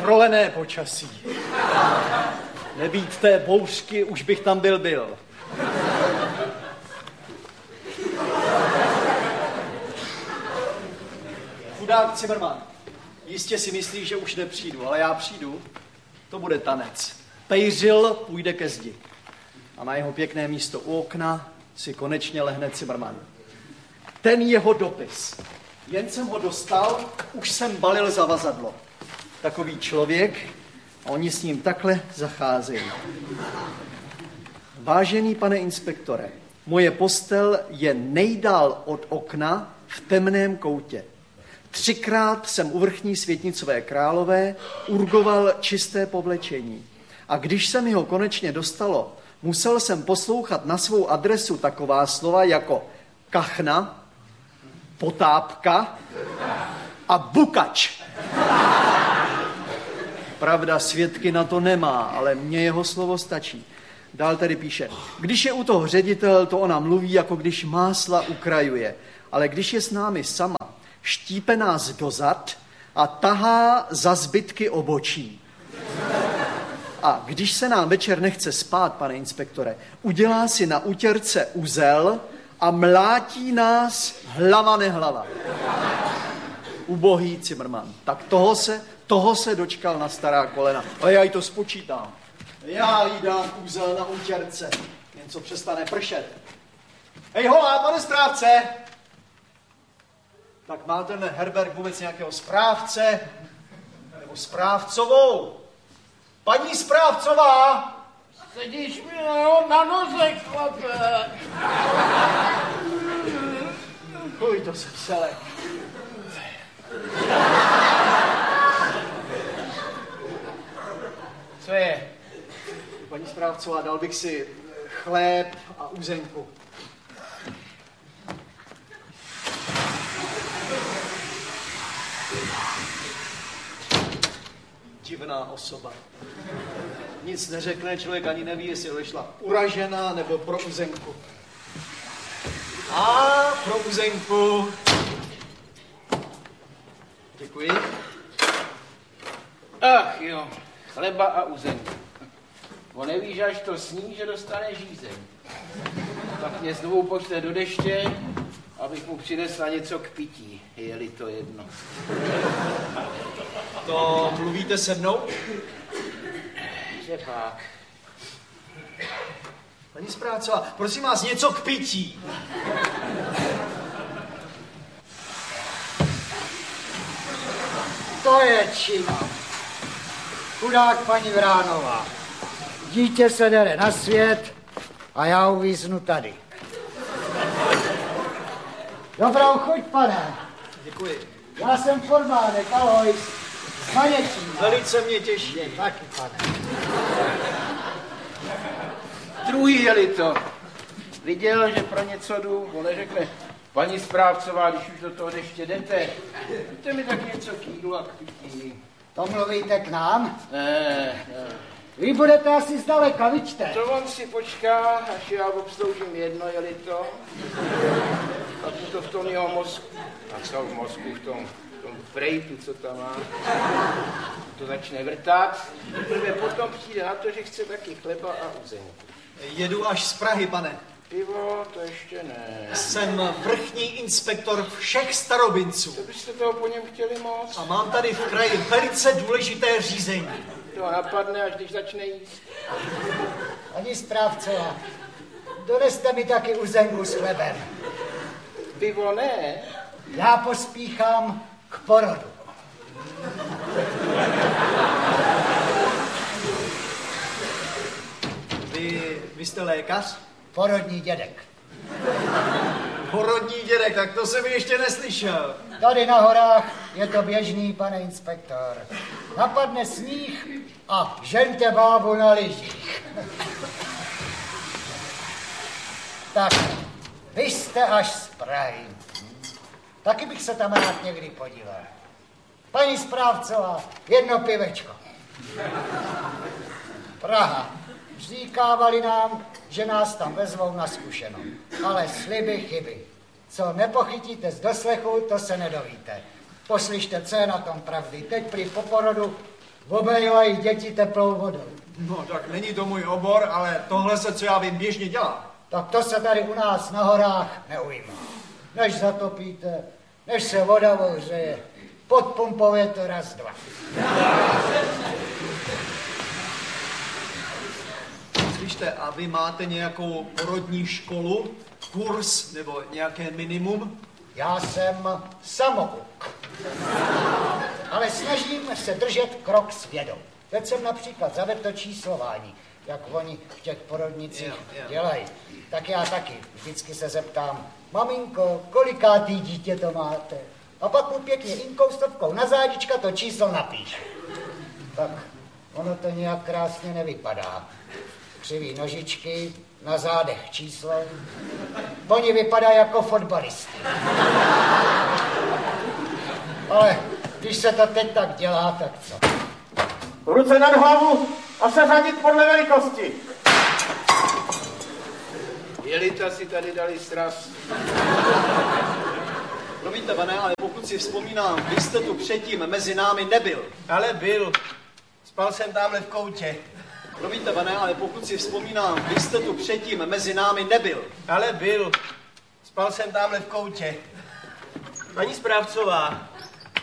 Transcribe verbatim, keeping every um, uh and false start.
prolené počasí. Nebýt té bouřky, už bych tam byl byl. Chudák Zimmermann. Jistě si myslí, že už nepřijdu, ale já přijdu. To bude tanec. Pejřil půjde ke zdi. A na jeho pěkné místo u okna si konečně lehne Zimmermann. Ten jeho dopis. Jen jsem ho dostal, už jsem balil zavazadlo. Takový člověk, a oni s ním takhle zacházejí. Vážený pane inspektore, moje postel je nejdál od okna v temném koutě. Třikrát jsem u vrchní Světnicové Králové urgoval čisté povlečení. A když se mi ho konečně dostalo, musel jsem poslouchat na svou adresu taková slova jako kachna, potápka a bukač. Pravda, svědky na to nemá, ale mně jeho slovo stačí. Dál tady píše, když je u toho ředitel, to ona mluví, jako když másla ukrajuje. Ale když je s námi sama, štípe nás dozad a tahá za zbytky obočí. A když se nám večer nechce spát, pane inspektore, udělá si na utěrce uzel a mlátí nás hlava nehlava. Ubohý Zimmermann. Tak toho se, toho se dočkal na stará kolena. A já jí to spočítám. Já jí dám uzel na utěrce. Jen co přestane pršet. Hej holá, pane správce! Tak má ten Herberg vůbec nějakého správce? Nebo správcovou? Paní správcová! Sedíš mi na noze, chlape! Kuj, to jsem selek. Co je? Paní správcová, dal bych si chléb a uzenku. Divná osoba. Nic neřekne, člověk ani neví, jestli odešla uražená nebo pro uzenku. A pro uzenku. Děkuji. Ach jo, chleba a uzenku. On nevíš, až to sní, že dostane žízeň. Tak mě znovu pošle do deště, abych mu přinesla něco k pití, je-li to jedno. To mluvíte se mnou? Že pak. Paní správcová, prosím vás, něco k pití. To je čina. Chudák paní Vránová. Dítě se dere na svět a já uvíznu tady. Dobrou chuť, pane. Děkuji. Já jsem formánek, ahoj. S Maněčím. Velice mě těší. Taky, pane. Druhý je-li to. Viděl, že pro něco jdu, on neřekne, paní správcová, když už do toho deště jdete, dejte mi tak něco k jídlu a k pití. To mluvíte k nám? Ne, ne. Vy budete asi zdaleka, viďte. To on si počká, až já obsloužím jedno, je-li to. A mu to v tom jeho mozku, a co v mozku, v tom, v tom prejtu, co tam má, to začne vrtat. Teprve potom přijde na to, že chce taky chleba a uzenku. Jedu až z Prahy, pane. Pivo, to ještě ne. Jsem vrchní inspektor všech starobinců. To byste toho po něm chtěli moc? A mám tady v kraji velice důležité řízení. To napadne, až když začne jíst. Paní správcová, doneste mi taky uzenku s chlebem. Pivo ne. Já pospíchám k porodu. Vy, vy jste lékař? Porodní dědek. Porodní dědek, tak to jsem ještě neslyšel. Tady na horách je to běžný, pane inspektor. Napadne sníh a žeňte bábu na lyžích. Tak, vy jste až z Prahy. Taky bych se tam rád někdy podíval. Paní správcová, jedno pivečko. Praha. Říkávali nám, že nás tam vezmou na zkušenou. Ale sliby chyby. Co nepochytíte z doslechu, to se nedovíte. Poslyšte, co je na tom pravdy. Teď prý po porodu obejvají děti teplou vodou. No, tak není to můj obor, ale tohle se, co já vím, běžně dělá. Tak to se tady u nás na horách neujímá. Než zatopíte, než se voda ohřeje, podpumpuje to raz, dva. Slyšte, a vy máte nějakou porodní školu, kurz nebo nějaké minimum? Já jsem samouk. Ale snažím se držet krok s vědou. Teď jsem například zavedl to číslování, jak oni v těch porodnicích yeah, yeah. dělají. Tak já taky vždycky se zeptám, maminko, kolikátý dítě to máte? A pak mu pěkně inkoustovkou na zádička to číslo napíšu. Tak ono to nějak krásně nevypadá. Křivý nožičky, na zádech číslo. Oni vypadají jako fotbalisti. Ale když se to teď tak dělá, tak co? Ruce nad hlavu a seřadit podle velikosti. Jelita si tady dali sraz. Promiňte, pane, ale pokud si vzpomínám, vy jste tu předtím mezi námi nebyl. Ale byl. Spal jsem tamhle v koutě. Promiňte, pane, ale pokud si vzpomínám, vy jste tu předtím mezi námi nebyl. Ale byl. Spal jsem tamhle v koutě. Paní správcová,